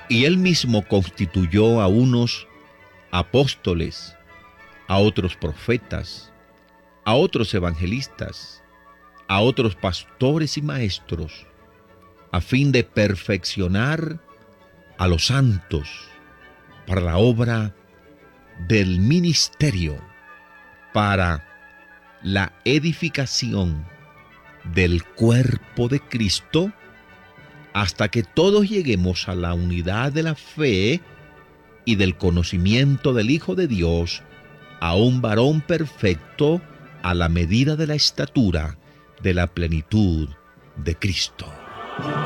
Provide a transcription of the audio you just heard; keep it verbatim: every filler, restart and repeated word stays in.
Y él mismo constituyó a unos apóstoles, a otros profetas, a otros evangelistas, a otros pastores y maestros, a fin de perfeccionar a los santos para la obra del ministerio, para la edificación del cuerpo de Cristo, hasta que todos lleguemos a la unidad de la fe y del conocimiento del Hijo de Dios, a un varón perfecto, a la medida de la estatura de la plenitud de Cristo.